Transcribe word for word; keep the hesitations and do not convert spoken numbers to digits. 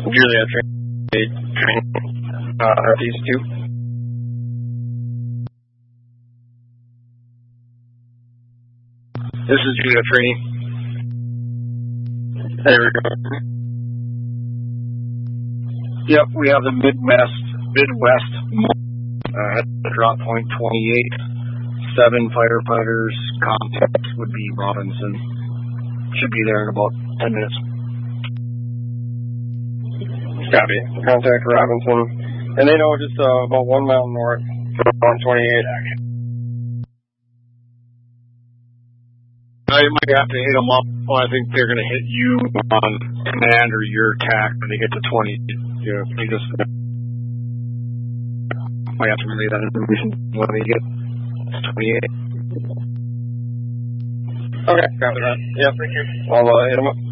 Juliet train, uh, Northeast two. This is Juliet training. There we go. Yep, we have the Midwest, Midwest, uh, at the drop point twenty-eight. Seven firefighters, contact would be Robinson. Should be there in about ten minutes. Copy. Contact Robinson. And they know just uh, about one mile north from one twenty-eight. I might have to hit them up. Well, I think they're going to hit you on command or your attack when they get to twenty. Yeah, they just might have to relay that information when they get to twenty-eight. Okay, copy that. Yep. Thank you. I'll uh, hit them up.